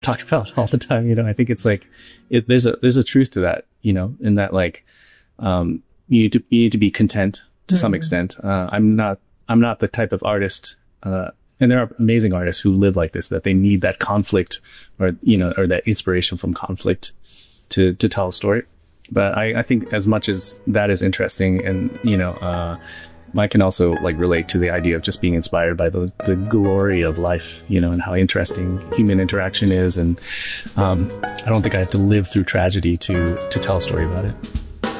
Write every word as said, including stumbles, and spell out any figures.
talk about all the time. You know, I think it's like, it, there's a, there's a truth to that, you know, in that like, um, you need to, you need to be content to mm-hmm. some extent. Uh, I'm not, I'm not the type of artist, uh, and there are amazing artists who live like this, that they need that conflict or, you know, or that inspiration from conflict to, to tell a story. But I, I think as much as that is interesting and, you know, uh, I can also like relate to the idea of just being inspired by the, the glory of life, you know, and how interesting human interaction is. And, um, I don't think I have to live through tragedy to, to tell a story about it.